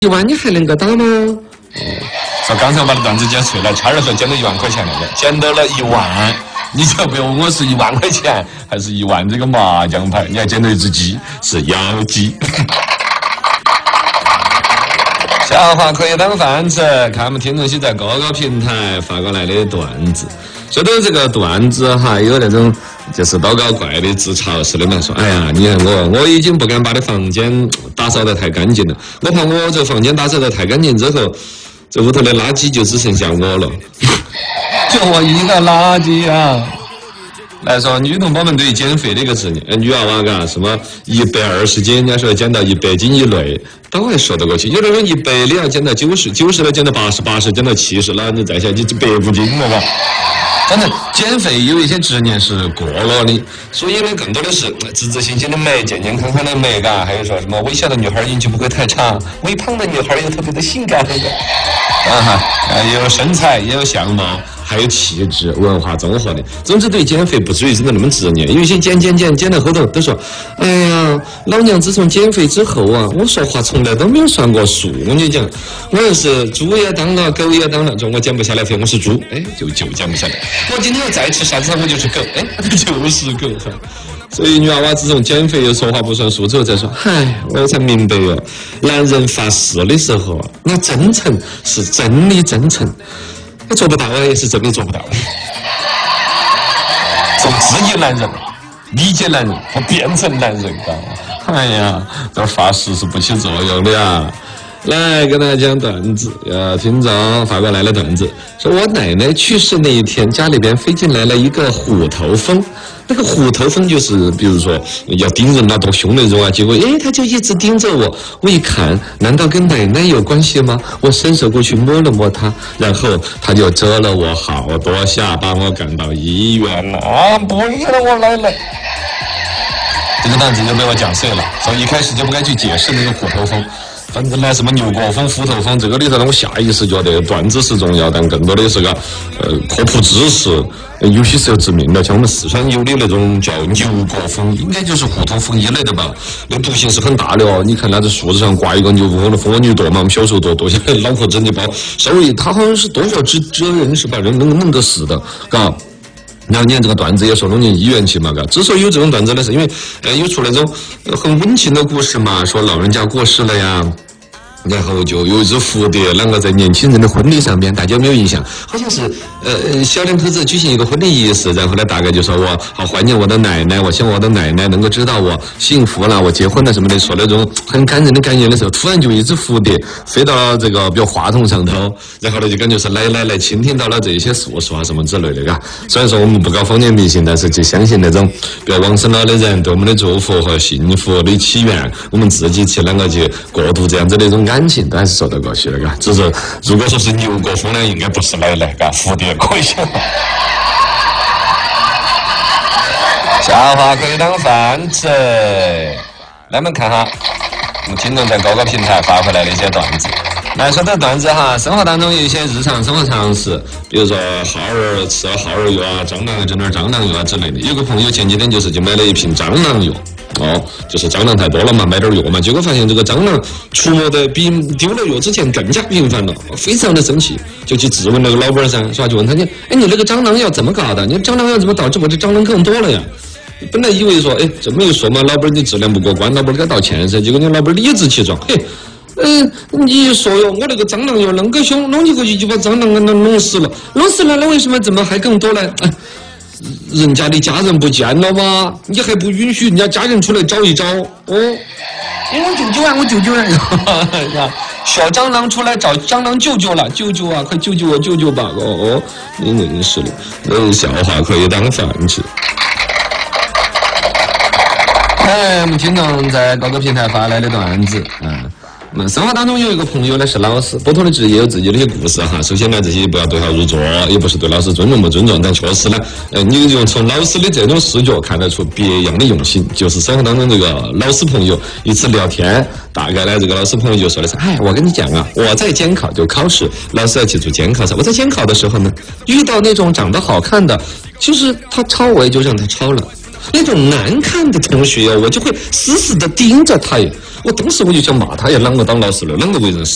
1万你还能够打吗？ 说刚才我把这段子剪碎了，差点说捡到1万块钱那个，捡到了1万，你就不要问我是1万块钱还是1万这个麻将牌，你还捡到一只鸡，是妖鸡。笑话可以当饭吃，看我们听众些在各个平台发过来的段子。说到这个段子哈，有那种就是多搞怪的自嘲式的嘛，说哎呀，你看我已经不敢把你房间打扫得太干净了，我怕我这房间打扫得太干净之后，这屋头的垃圾就只剩下我了，就我一个垃圾啊！来说，女同胞们对于减肥的一个执念，女娃娃嘎，什么120斤，人家说减到100斤以内，都还说得过去。有的人100的要减到90，90的减到80，80减到70了，你再下去就100斤了吧？真的，减肥有一些执念是过了的，所以呢，更多的是自自信心的美，健健康康的美，嘎，还有说什么微笑的女孩运气不会太差，微胖的女孩又特别的性感，也有身材，也有相貌。还有气质、文化综合的，总之对减肥不至于真的那么执念。有一些减到后头都说，哎呀，老娘自从减肥之后啊，我说话从来都没有算过数。我跟你讲，我要是猪也当了，狗也当了，就我减不下来，非我是猪，哎，就减不下来。我今天要再吃啥子，我就是狗，哎，就是狗。所以女娃娃自从减肥又说话不算数之后再说，嗨，我才明白哦，男人发誓的时候啊，那真诚是真的真诚。他做不到啊，也是真的做不到。从质疑男人、理解男人和变成男人，哎呀，这发誓是不起作用的呀。来跟大家讲段子，听众发过来的段子，说我奶奶去世那一天，家里边飞进来了一个虎头蜂。那个虎头蜂就是，比如说要叮人啊，多凶那种啊，结果他就一直盯着我。我一看，难道跟奶奶有关系吗？我伸手过去摸了摸它，然后它就蛰了我好多下，把我赶到医院了啊！不要了，我来了。这个段子就被我讲碎了，所以一开始就不该去解释那个虎头蜂。反正呢，什么牛角蜂、虎头蜂，这个里头呢，我下意识觉得段子是重要，但更多的是个科普知识，有些是要致命的。像我们四川有的那种叫牛角蜂，应该就是虎头蜂一类的吧？那毒性是很大的哦。你看它在树枝上挂一个牛角蜂的蜂窝牛舵嘛，我们小时候剁下来，脑壳整一包，稍微它好像是多少蛰人是把人弄得死的，嘎。然后你看这个段子也说弄进医院去嘛，嘎。之所以有这种段子呢，是因为有出那种很温情的故事嘛，说老人家过世了呀。然后就有一只蝴蝶，啷个在年轻人的婚礼上边，大家有没有印象？好像是小两口子举行一个婚礼仪式，然后呢，大概就说我好怀念我的奶奶，我希望我的奶奶能够知道我幸福了，我结婚了什么的，说那种很感人的感言的时候，突然就一只蝴蝶飞到了这个比如话筒上头，然后呢就感觉是奶奶来倾听到了这些诉说啊什么之类的，嘎。虽然说我们不搞封建迷信，但是就相信那种比如往生了的人对我们的祝福和幸福的祈愿，我们自己去啷个去过渡这样子的一种感情都还是说得过去的，嘎。只是如果说是牛角蜂呢，应该不是奶奶，嘎，蝴蝶可以想。笑话可以当饭吃。来，我们看哈，我们听众在各个平台发回来的一些段子。来说这段子哈，生活当中有一些日常生活常识，比如说耗儿吃了耗儿药啊，蟑螂整点蟑螂药啊之类的。有个朋友前几天就买了一瓶蟑螂药。就是蟑螂太多了嘛，买点药嘛，结果发现这个蟑螂出没的比丢了药之前更加频繁了，非常的生气，就去质问那个老板噻，是吧？就问他你那个蟑螂药怎么搞的？你蟑螂药怎么导致我这蟑螂更多了呀？本来以为说这么一说嘛，老板你质量不过关，老板该道歉噻，结果你老板理直气壮，你一说哟，我那个蟑螂药啷个凶，弄起过去就把蟑螂弄死了，那为什么怎么还更多呢？人家的家人不见了吗？你还不允许人家家人出来找一找？我舅舅啊！小蟑螂出来找蟑螂舅舅了，舅舅啊，快救救我，舅舅吧！你认识了，笑话可以当饭吃。我们听众在各个平台发来的段子，生活当中有一个朋友呢是老师，不同的职业有自己的一些故事哈。首先呢，这些不要对号入座，也不是对老师尊重不尊重，但确实呢，你用从老师的这种视角看得出别样的用心。就是生活当中这个老师朋友一次聊天，大概呢这个老师朋友就说的是，我跟你讲啊，我在监考就考试，老师要去做监考噻。我在监考的时候呢，遇到那种长得好看的，就是他抄我也就让他抄了。那种难看的同学我就会死死的盯着他。我当时我就想骂他啷个当老师了，啷个为人师。